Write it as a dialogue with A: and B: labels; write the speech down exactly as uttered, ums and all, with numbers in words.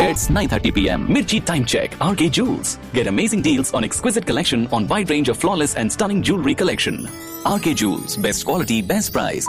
A: It's nine thirty p m. Mirchi Time Check. R K Jewels. Get amazing deals on exquisite collection on wide range of flawless and stunning jewelry collection. R K Jewels. Best quality, best price.